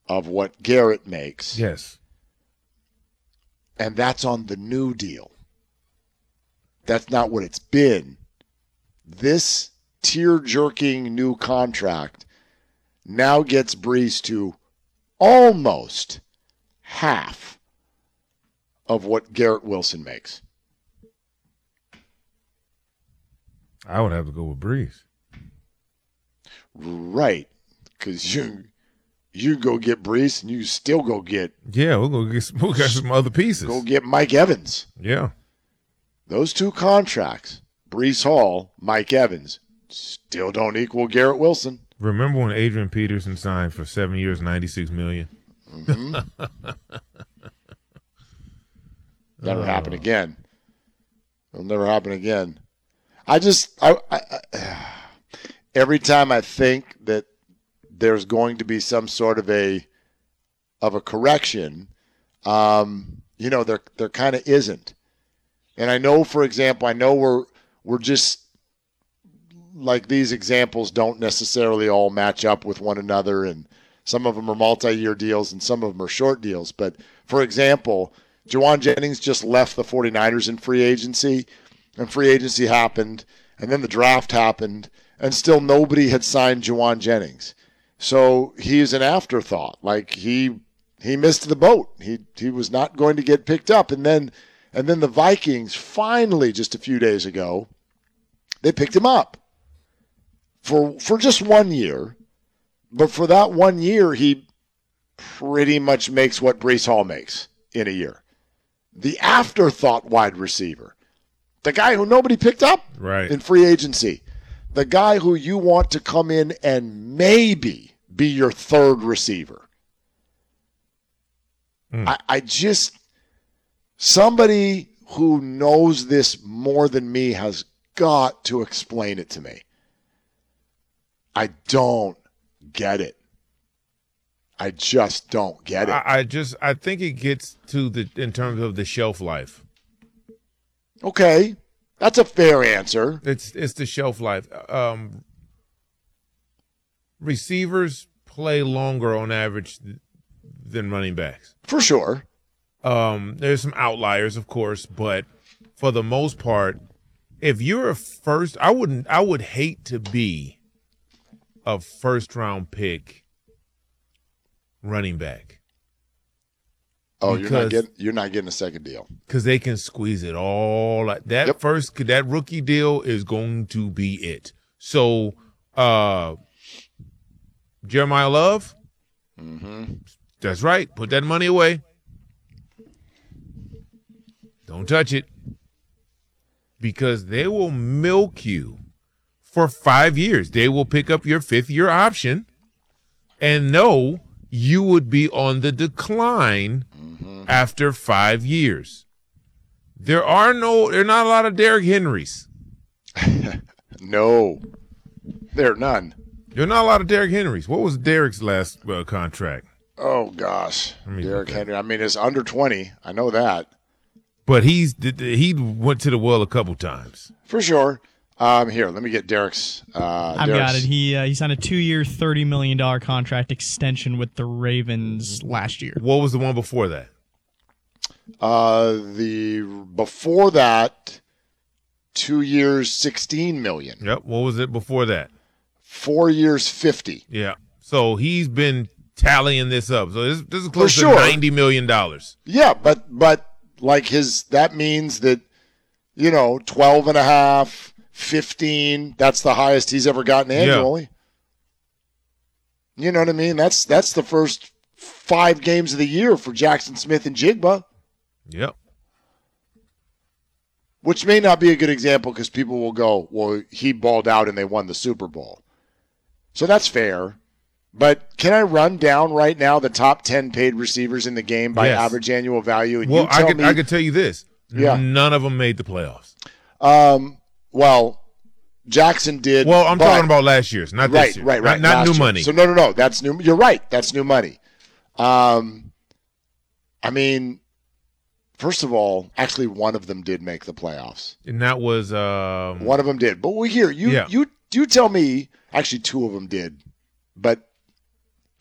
of what Garrett makes. Yes. And that's on the new deal. That's not what it's been. This tear-jerking new contract now gets Brees to almost half of what Garrett Wilson makes. I would have to go with Brees. Right. Because you go get Brees and you still go get... Yeah, we'll got some other pieces. Go get Mike Evans. Yeah. Those two contracts, Brees Hall, Mike Evans, still don't equal Garrett Wilson. Remember when Adrian Peterson signed for 7 years, $96 million? Mm-hmm. Never happen again. It'll never happen again. I every time I think that there's going to be some sort of a correction, there kind of isn't. And I know, for example, we're just like these examples don't necessarily all match up with one another, and some of them are multi-year deals and some of them are short deals. But for example, Jauan Jennings just left the 49ers in free agency, and free agency happened, and then the draft happened, and still nobody had signed Jauan Jennings. So he's an afterthought. Like he missed the boat. He was not going to get picked up. And then the Vikings finally, just a few days ago, they picked him up for just 1 year. But for that 1 year, he pretty much makes what Brees Hall makes in a year. The afterthought wide receiver. The guy who nobody picked up in free agency. The guy who you want to come in and maybe be your third receiver. Somebody who knows this more than me has got to explain it to me. I don't get it. I just don't get it. I think it gets to in terms of the shelf life. Okay. That's a fair answer. It's the shelf life. Receivers play longer on average than running backs. For sure. There's some outliers, of course, but for the most part, if you're I would hate to be a first-round pick running back. Oh, you're not getting a second deal because they can squeeze it all. That rookie deal is going to be it. So, Jeremiah Love, that's right. Put that money away. Don't touch it because they will milk you for 5 years. They will pick up your fifth-year option and know you would be on the decline after 5 years. There are not a lot of Derrick Henrys. No, there are none. There are not a lot of Derrick Henrys. What was Derrick's last contract? Oh, gosh. Derrick Henry. I mean, it's under 20. I know that. But he went to the well a couple times. For sure. Here, let me get Derrick's. I've got it. He signed a 2-year, $30 million contract extension with the Ravens last year. What was the one before that? Before that, 2 years, $16 million. Yep. What was it before that? 4 years, $50. Yeah. So he's been tallying this up. So this is close to $90 million. Yeah, but like that means that 12 and a half. 15, that's the highest he's ever gotten annually. Yeah. You know what I mean? That's the first 5 games of the year for Jackson Smith and Jigba. Yep. Which may not be a good example because people will go, well, he balled out and they won the Super Bowl. So that's fair. But can I run down right now the top 10 paid receivers in the game by average annual value? And well, I could tell you this. Yeah. None of them made the playoffs. Well, Jackson did. Well, I'm talking about last year's, not this year. Right. Not new money. So no. That's new. You're right. That's new money. I mean, first of all, actually, one of them did make the playoffs, and that was one of them did. But you tell me. Actually, 2 of them did, but